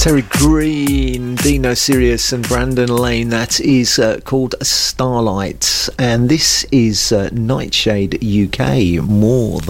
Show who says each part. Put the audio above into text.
Speaker 1: Terry Green, Dino Sirius and Brandon Lane. That is called Starlight, and this is Nightshade UK, More